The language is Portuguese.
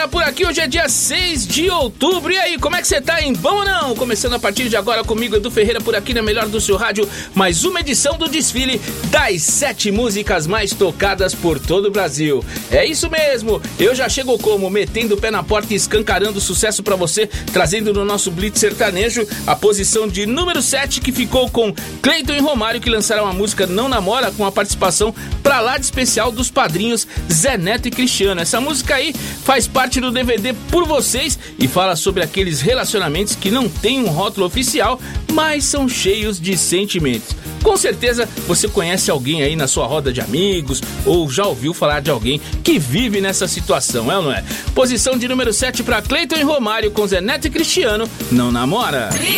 Ferreira por aqui, hoje é dia 6 de outubro. E aí, como é que você tá, hein? Bom ou não? Começando a partir de agora comigo, Edu Ferreira, por aqui na melhor do seu rádio, mais uma edição do desfile das 7 músicas mais tocadas por todo o Brasil. É isso mesmo, eu já chego como? Metendo o pé na porta e escancarando sucesso pra você, trazendo no nosso Blitz sertanejo a posição de número 7, que ficou com Cleiton e Romário, que lançaram a música Não Namora, com a participação pra lá de especial dos padrinhos Zé Neto e Cristiano. Essa música aí faz parte do DVD Por Vocês e fala sobre aqueles relacionamentos que não têm um rótulo oficial, mas são cheios de sentimentos. Com certeza você conhece alguém aí na sua roda de amigos ou já ouviu falar de alguém que vive nessa situação, é ou não é? Posição de número 7 para Cleiton e Romário com Zé Neto e Cristiano, Não Namora.